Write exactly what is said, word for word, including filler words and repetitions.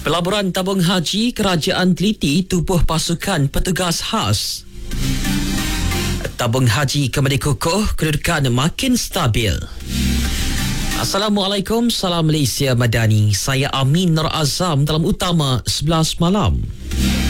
Pelaburan tabung haji kerajaan teliti tubuh pasukan petugas khas. Tabung haji kembali kukuh, kedudukan makin stabil. Assalamualaikum, salam Malaysia Madani. Saya Amin Nur Azam dalam Utama sebelas malam.